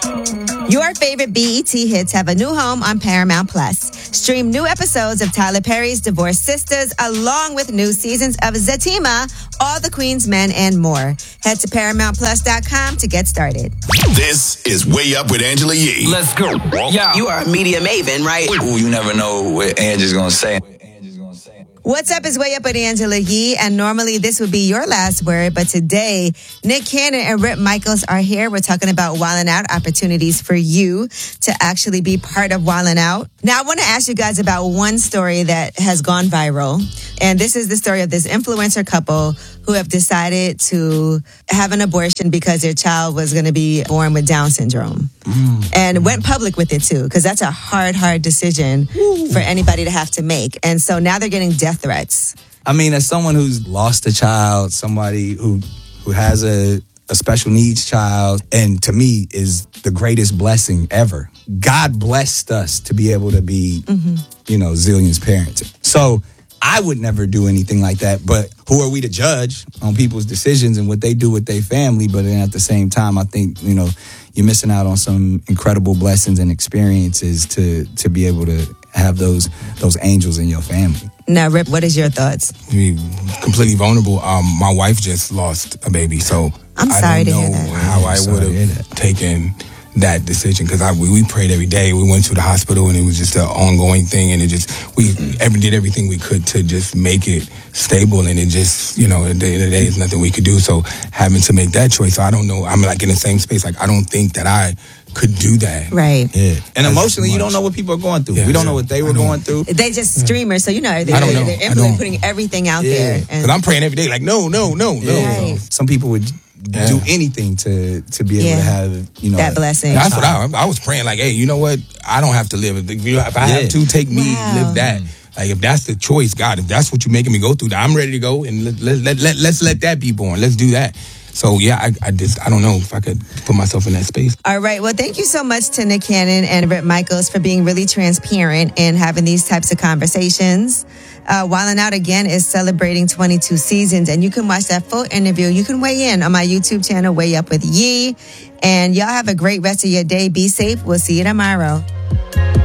Your favorite BET hits have a new home on Paramount Plus. Stream new episodes of Tyler Perry's Divorced Sisters, along with new seasons of Zatima, All the Queen's Men, and more. Head to ParamountPlus.com to get started. This is Way Up with Angela Yee. Let's go. Yeah. You are a media maven, right? Ooh, you never know what Angie's gonna say. What's up is Way Up with Angela Yee, and normally this would be your last word, but today, Nick Cannon and Rip Michaels are here. We're talking about Wildin' Out, opportunities for you to actually be part of Wildin' Out. Now, I want to ask you guys about one story that has gone viral, and this is the story of this influencer couple who have decided to have an abortion because their child was going to be born with Down syndrome. And went public with it too, because that's a hard decision for anybody to have to make. And so now they're getting death threats. I mean, as someone who's lost a child, somebody who has a special needs child, and to me is the greatest blessing ever. God blessed us to be able to be, Zillion's parents. So I would never do anything like that, but who are we to judge on people's decisions and what they do with their family? But then at the same time, I think, you're missing out on some incredible blessings and experiences to be able to have those angels in your family. Now, Rip, what is your thoughts? Be completely vulnerable. My wife just lost a baby, so I'm sorry I don't to know hear that. how I would have taken that decision, because we prayed every day. We went to the hospital, and it was just an ongoing thing, and we did everything we could to just make it stable, and it just, at the end of the day, there's nothing we could do. So having to make that choice, so I don't know. I'm like in the same space. Like, I don't think that I could do that. Right. Yeah. And emotionally, you don't know what people are going through. We don't know what they were going through. They just streamers, so they're putting everything out there. Because I'm praying every day, like, no. Right. Some people would do anything to be able to have, that blessing. That's what I was praying, like, hey, you know what? I don't have to live. If I have to, take me, live that. Like, if that's the choice, God, if that's what you're making me go through, I'm ready to go, and let's let that be born. Let's do that. So, yeah, I don't know if I could put myself in that space. All right. Well, thank you so much to Nick Cannon and Rip Michaels for being really transparent and having these types of conversations. Wildin' Out, again, is celebrating 22 seasons, and you can watch that full interview. You can weigh in on my YouTube channel, Way Up with Yee. And y'all have a great rest of your day. Be safe. We'll see you tomorrow.